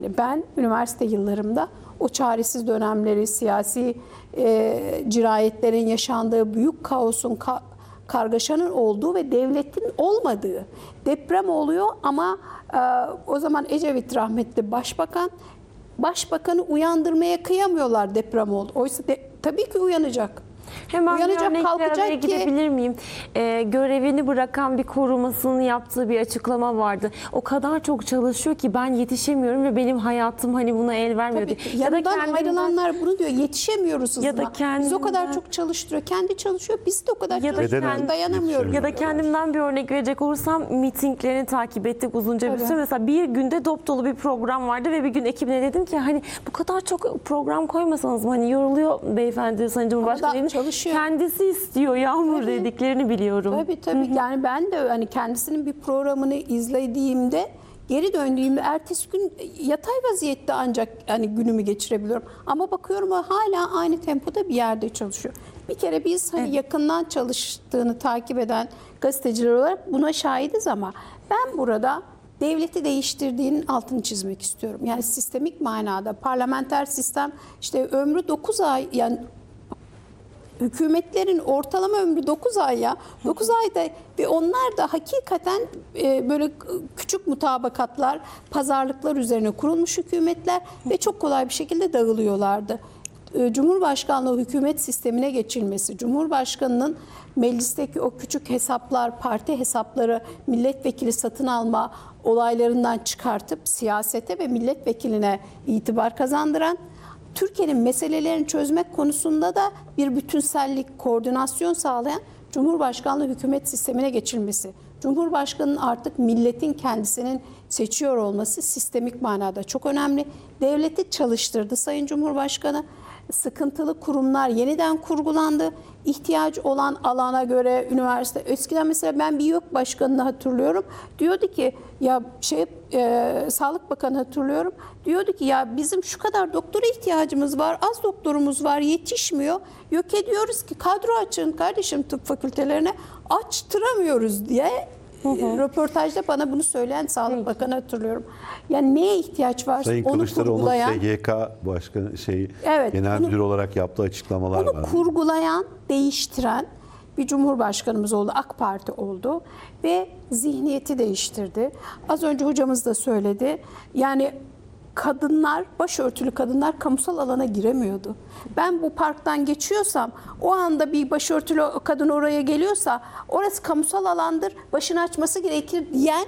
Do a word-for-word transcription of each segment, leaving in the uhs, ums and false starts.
Ben üniversite yıllarımda o çaresiz dönemleri, siyasi e, cinayetlerin yaşandığı, büyük kaosun, ka kargaşanın olduğu ve devletin olmadığı, deprem oluyor ama e, o zaman Ecevit rahmetli başbakan, başbakanı uyandırmaya kıyamıyorlar deprem oldu. Oysa de, tabii ki uyanacak. Hemen Uyanacak, bir örnekle araya kalkacak ki- gidebilir miyim? Ee, görevini bırakan bir korumasının yaptığı bir açıklama vardı. O kadar çok çalışıyor ki ben yetişemiyorum ve benim hayatım hani buna el vermiyor diye. Tabii, yanından kendinden- ayrılanlar bunu diyor, yetişemiyoruz hızına. Ya da Biz o kendinden- kadar çok çalıştırıyor. Kendi çalışıyor, biz de o kadar Ya da çalışıyoruz. kendi- Dayanamıyoruz. Ya da kendimden bir örnek verecek olursam mitinglerini takip ettik uzunca bir Tabii. süre. Mesela bir günde dop dolu bir program vardı ve bir gün ekibine dedim ki hani bu kadar çok program koymasanız mı? Hani yoruluyor beyefendi Sayın Cumhurbaşkanı. da çalışıyor. Kendisi istiyor Yağmur dediklerini biliyorum. Tabii tabii. Yani ben de hani kendisinin bir programını izlediğimde, geri döndüğümde ertesi gün yatay vaziyette ancak hani günümü geçirebiliyorum. Ama bakıyorum o hala aynı tempoda bir yerde çalışıyor. Bir kere biz hani yakından çalıştığını takip eden gazeteciler olarak buna şahidiz ama ben burada devleti değiştirdiğinin altını çizmek istiyorum. Yani sistemik manada parlamenter sistem işte ömrü dokuz ay, yani hükümetlerin ortalama ömrü dokuz ay ya. dokuz ayda ve onlar da hakikaten e, böyle küçük mutabakatlar, pazarlıklar üzerine kurulmuş hükümetler ve çok kolay bir şekilde dağılıyorlardı. E, Cumhurbaşkanlığı hükümet sistemine geçilmesi, Cumhurbaşkanının meclisteki o küçük hesaplar, parti hesapları, milletvekili satın alma olaylarından çıkartıp siyasete ve milletvekiline itibar kazandıran, Türkiye'nin meselelerini çözmek konusunda da bir bütünsellik, koordinasyon sağlayan Cumhurbaşkanlığı hükümet sistemine geçilmesi. Cumhurbaşkanının artık milletin kendisinin seçiyor olması sistemik manada çok önemli. Devleti çalıştırdı Sayın Cumhurbaşkanı. Sıkıntılı kurumlar yeniden kurgulandı. İhtiyacı olan alana göre üniversite, eskiden mesela ben bir YÖK başkanını hatırlıyorum. Diyordu ki ya şey e, Sağlık Bakanı hatırlıyorum. Diyordu ki ya bizim şu kadar doktora ihtiyacımız var, az doktorumuz var, yetişmiyor. YÖK'e diyoruz ki kadro açın kardeşim tıp fakültelerine, açtıramıyoruz diye. Hı hı. Röportajda bana bunu söyleyen Sağlık Peki. Bakanı hatırlıyorum. Yani neye ihtiyaç var? Sayın onu Kılıçdaroğlu kurgulayan, S G K Başkanı şey Evet, genel bunu- müdür olarak yaptığı açıklamalar onu var. kurgulayan, değiştiren bir cumhurbaşkanımız oldu, AK Parti oldu ve zihniyeti değiştirdi. Az önce hocamız da söyledi. Yani kadınlar, başörtülü kadınlar kamusal alana giremiyordu. Ben bu parktan geçiyorsam, o anda bir başörtülü kadın oraya geliyorsa, orası kamusal alandır, başını açması gerekir diyen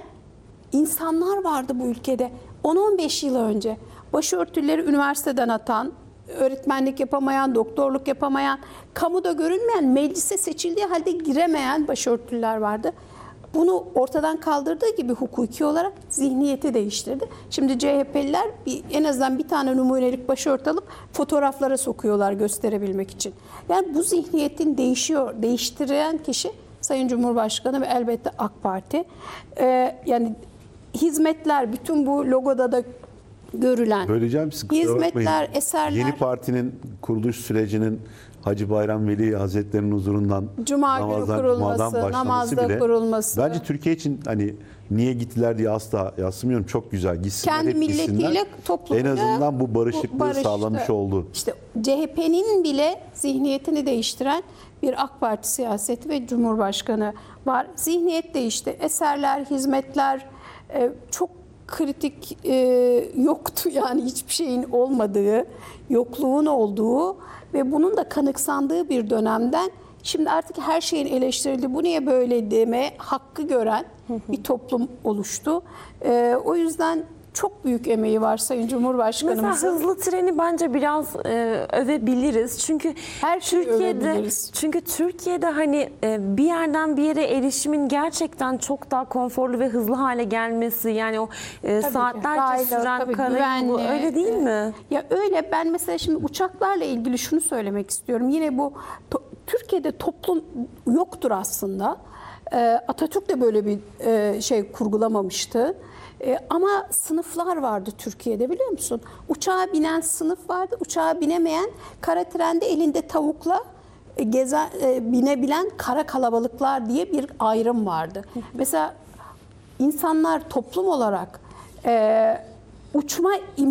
insanlar vardı bu ülkede. on on beş yıl önce başörtüleri üniversiteden atan, öğretmenlik yapamayan, doktorluk yapamayan, kamuda görünmeyen, meclise seçildiği halde giremeyen başörtüler vardı. Bunu ortadan kaldırdığı gibi hukuki olarak zihniyeti değiştirdi. Şimdi C H P'liler bir, en azından bir tane numunelik başörtü alıp fotoğraflara sokuyorlar gösterebilmek için. Yani bu zihniyetin değişiyor, değiştiren kişi Sayın Cumhurbaşkanı ve elbette AK Parti. Ee, yani hizmetler, bütün bu logoda da görülen Böleceğim sizi, kusura hizmetler, bakmayın. eserler. Yeni partinin kuruluş sürecinin Hacı Bayram Veli Hazretleri'nin huzurundan Cuma günü namazdan, kurulması, cumadan başlaması namazda bile kurulması. bence Türkiye için hani niye gittiler diye asla yadsımıyorum. Çok güzel. Gitsinler, Kendi hep gitsinler. milletiyle, toplumuyla En azından bu barışıklığı bu barıştı. sağlamış oldu. İşte C H P'nin bile zihniyetini değiştiren bir AK Parti siyaseti ve Cumhurbaşkanı var. Zihniyet değişti. Eserler, hizmetler e, çok kritik e, yoktu. Yani hiçbir şeyin olmadığı, yokluğun olduğu ve bunun da kanıksandığı bir dönemden şimdi artık her şeyin eleştirildiği, bu niye böyle deme hakkı gören bir toplum oluştu. E, o yüzden çok büyük emeği var Sayın Cumhurbaşkanımızın. Mesela hızlı treni bence biraz e, övebiliriz. Çünkü Her şeyi Türkiye'de övebiliriz. çünkü Türkiye'de hani e, bir yerden bir yere erişimin gerçekten çok daha konforlu ve hızlı hale gelmesi, yani o e, Tabii ki. saatlerce Raylı, süren tabii, karayolu, güvenli. öyle değil mi? Ya öyle, ben mesela şimdi uçaklarla ilgili şunu söylemek istiyorum. Yine bu to- Türkiye'de toplum yoktur aslında. Ee, Atatürk de böyle bir e, şey kurgulamamıştı. E, ama sınıflar vardı Türkiye'de, biliyor musun? Uçağa binen sınıf vardı. Uçağa binemeyen, kara trende elinde tavukla e, geze, e, binebilen kara kalabalıklar diye bir ayrım vardı. Mesela insanlar toplum olarak e, uçma imkanı